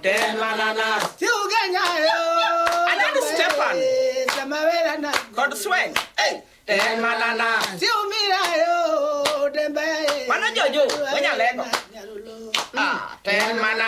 ten manana. Another Stefan. God swing. Hey, Ten manana. Mana Jojo, when you let go. Ten manana.